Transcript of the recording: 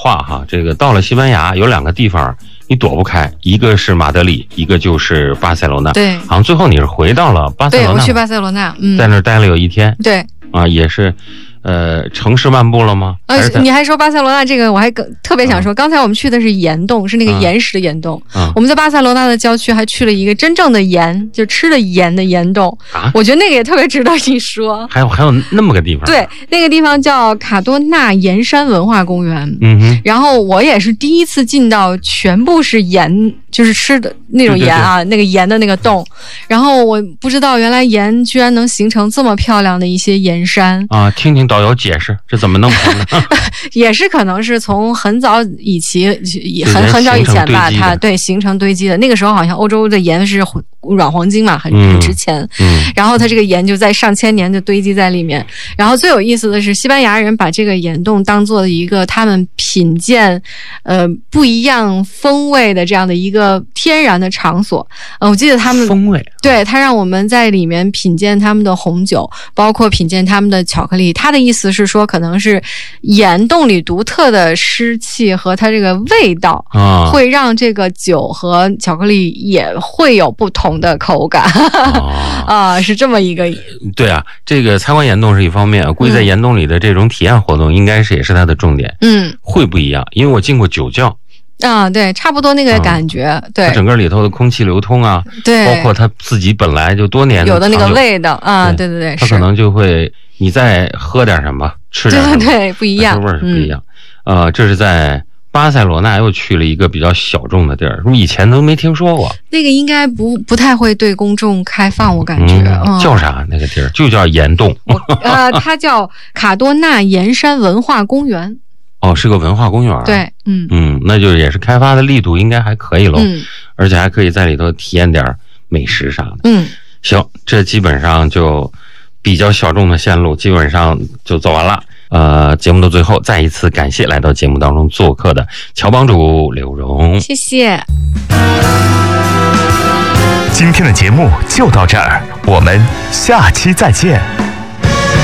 话哈，这个到了西班牙有2个地方你躲不开，一个是马德里，一个就是巴塞罗那。 对， 好像最后你是回到了巴塞罗那。 对，我去巴塞罗那， 在那儿待了有1天。 对， 也是。城市漫步了吗？ 你还说巴塞罗那这个，我还特别想说，刚才我们去的是岩洞，是那个岩石的岩洞。我们在巴塞罗那的郊区还去了一个真正的盐，就吃了盐的岩洞。我觉得那个也特别值得一说。 还有那么个地方？ 对，那个地方叫卡多纳盐山文化公园。然后我也是第一次进到全部是盐，就是吃的那种盐啊，那个盐的那个洞。然后我不知道原来盐居然能形成这么漂亮的一些盐山啊！听听导游解释，这怎么弄成的？ 也是可能是从很早以前吧，它对形成堆积的。那个时候好像欧洲的盐是软黄金嘛，很值钱。然后它这个盐就在上千年就堆积在里面。然后最有意思的是，西班牙人把这个岩洞当做一个他们品鉴不一样风味的这样的一个天然的场所。我记得他们风味， 对，他让我们在里面品鉴他们的红酒，包括品鉴他们的巧克力。他的意思是说，可能是岩洞里独特的湿气和它这个味道会让这个酒和巧克力也会有不同的口感。是这么一个。 对啊，这个参观岩洞是一方面，估计在岩洞里的这种体验活动应该也是它的重点。会不一样，因为我进过酒窖。 对，差不多那个感觉。对， 它整个里头的空气流通啊， 对， 包括它自己本来就多年有的那个味道啊，对， 它可能就会你再喝点什么，吃点什么， 对，不一样， 味儿是不一样。这是在巴塞罗那又去了一个比较小众的地儿，以前都没听说过。 那个应该不太会对公众开放，我感觉。 叫啥那个地儿？就叫岩洞。 它叫卡多纳盐山文化公园。 是个文化公园。 对， 那就也是开发的力度应该还可以喽。而且还可以在里头体验点美食啥的。行，这基本上就比较小众的线路基本上就走完了。节目的最后再一次感谢来到节目当中做客的乔帮主刘荣， 谢谢。 今天的节目就到这儿，我们下期再见。